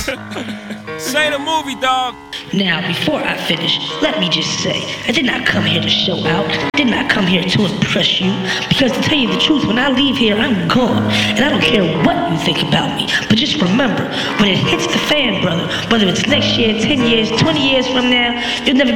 Say the movie, dog. Now, before I finish, let me just say, I did not come here to show out. I did not come here to impress you. Because to tell you the truth, when I leave here, I'm gone. And I don't care what you think about me. But just remember, when it hits the fan, brother, whether it's next year, 10 years, 20 years from now, you'll never